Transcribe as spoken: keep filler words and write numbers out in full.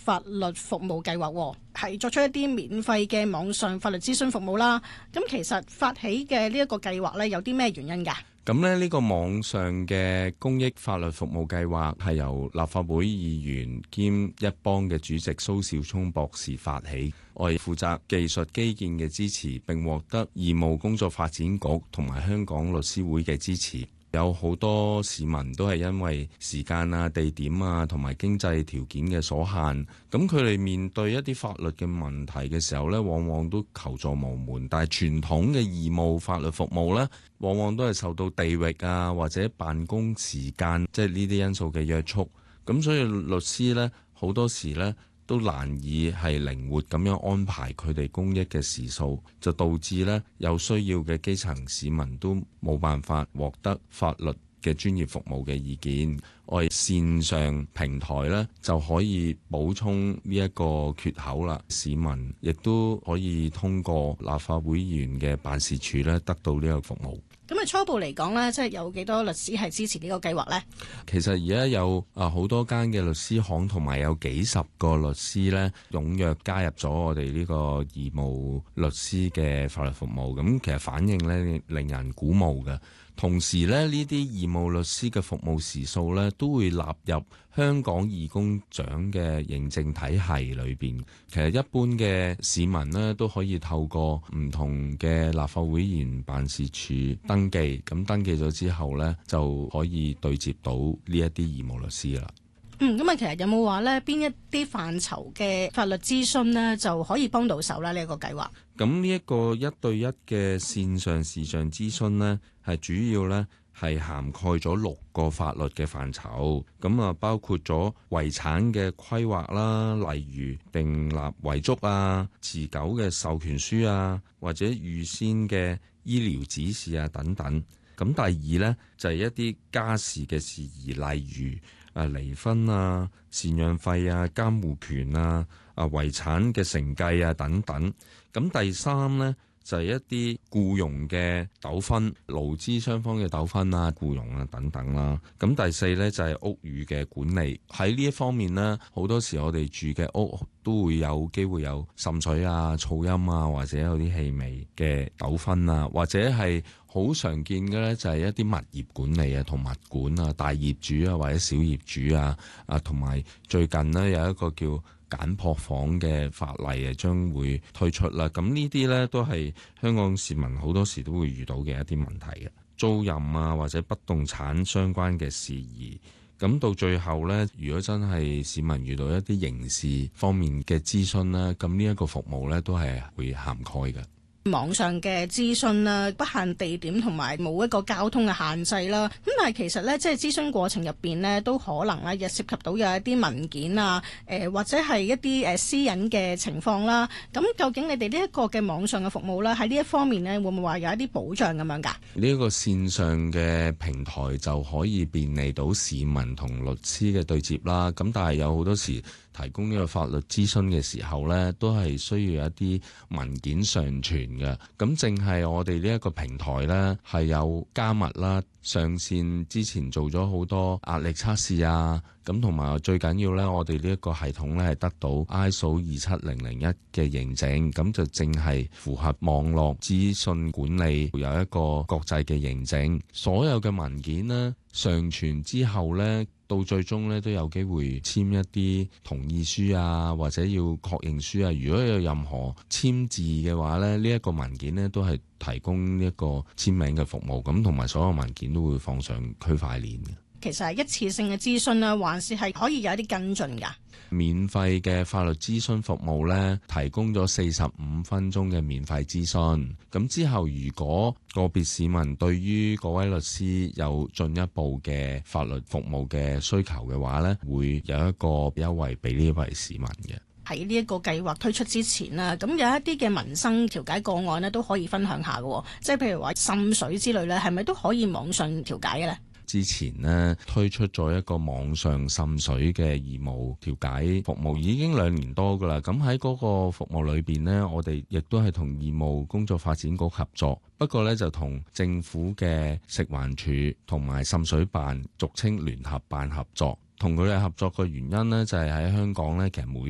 法律服務計劃，係作出一啲免費嘅網上法律諮詢服務啦。咁其實發起嘅呢一個計劃呢，有啲咩原因㗎？ 咁咧，呢個網上嘅公益法律服務計劃係由立法會議員兼一幫嘅主席蘇兆聰博士發起，我哋負責技術基建嘅支持，並獲得義務工作發展局同埋香港律師會嘅支持。有好多市民都係因為時間啊、地點啊同埋經濟條件嘅所限，咁佢哋面對一啲法律嘅問題嘅時候呢，往往都求助無門。但係傳統嘅義務法律服務呢，往往都係受到地域啊或者辦公時間即係呢啲因素嘅約束，咁所以律師呢，好多時呢都難以係靈活咁樣安排佢哋公益嘅時數，就導致呢有需要嘅基層市民都冇辦法獲得法律嘅專業服務嘅意見。我哋線上平台呢就可以補充呢一個缺口啦，市民亦都可以通過立法會議員嘅辦事處呢得到呢個服務。 咁啊，初步嚟講呢，即係有幾多律師係支持呢個計劃呢？ 其實而家有啊好多間嘅律師行，同埋有幾十個律師呢踴躍加入咗我哋呢個義務律師嘅法律服務。咁其實反應呢令人鼓舞嘅。同時呢，呢啲義務律師嘅服務時數呢都會納入香港義工獎嘅認證體系裏邊。其實一般嘅市民呢都可以透過唔同嘅立法會議員辦事處登記，咁登記咗之後呢，就可以對接到呢一啲義務律師啦。 嗯，咁啊，其實有冇話呢邊一啲範疇嘅法律諮詢呢就可以幫到手啦？呢一個計劃， 咁呢一個一對一嘅線上視像諮詢呢，係主要呢係涵蓋咗六個法律嘅範疇，咁啊包括咗遺產嘅規劃啦，例如訂立遺囑啊、持久嘅授權書啊，或者預先嘅醫療指示啊等等。咁第二呢，就係一啲家事嘅事宜，例如啊離婚啊、贍養費啊、監護權啊、啊遺產嘅承繼啊等等。咁第三呢，就係一啲僱傭嘅糾紛、勞資雙方嘅糾紛啊、僱傭啊等等啦。咁第四呢，就係屋宇嘅管理。喺呢一方面呢，好多時我哋住嘅屋都會有機會有滲水啊、噪音啊，或者有啲氣味嘅糾紛啊，或者係好常見嘅呢，就係一啲物業管理啊、同物管啊、大業主啊或者小業主啊啊，同埋最近呢，有一個叫簡樸房嘅法例啊，將會推出啦。咁呢啲呢，都係香港市民好多時都會遇到嘅一啲問題嘅租賃啊，或者不動產相關嘅事宜。咁到最後呢，如果真係市民遇到一啲刑事方面嘅諮詢啦，咁呢一個服務呢，都係會涵蓋嘅。 網上嘅諮詢啦，不限地點同埋冇一個交通嘅限制啦。咁但係其實咧，即係諮詢過程入邊呢，都可能咧，亦涉及到有一啲文件啊，誒、呃、或者係一啲誒私隱嘅情況啦。咁究竟你哋呢一個嘅網上嘅服務啦，喺呢一方面呢，會唔會話有一啲保障咁樣㗎？ 呢一個線上嘅平台就可以便利到市民同律師嘅對接啦。咁但係有好多時提供呢個法律諮詢嘅時候呢，都係需要一啲文件上傳嘅。咁淨係我哋呢一個平台呢，係有加密啦，上線之前做咗好多壓力測試啊。咁同埋最緊要呢，我哋呢一個系統呢，係得到 I S O 二七零零一嘅認證，咁就正係符合網絡資訊管理有一個國際嘅認證。所有嘅文件呢，上傳之後呢，到最終咧都有機會簽一啲同意書啊，或者要確認書啊。如果有任何簽字嘅話咧，呢一個文件咧都係提供呢一個簽名嘅服務，咁同埋所有文件都會放上區塊鏈嘅。 其實係一次性嘅諮詢啦，還是係可以有一啲跟進㗎？ 免費嘅法律諮詢服務呢，提供咗四十五分鐘嘅免費諮詢。咁之後，如果個別市民對於嗰位律師有進一步嘅法律服務嘅需求嘅話呢，會有一個優惠俾呢位市民嘅。 喺呢一個計劃推出之前啦，咁有一啲嘅民生調解個案呢，都可以分享下嘅，即係譬如話滲水之類呢，係咪都可以網上調解嘅呢？ 之前呢，推出咗一個網上滲水嘅義務調解服務，已經兩年多噶啦。咁喺嗰個服務裏邊呢，我哋亦都係同義務工作發展局合作，不過呢，就同政府嘅食環署同埋滲水辦，俗稱聯合辦合作。同佢哋合作嘅原因呢，就係喺香港呢，其實每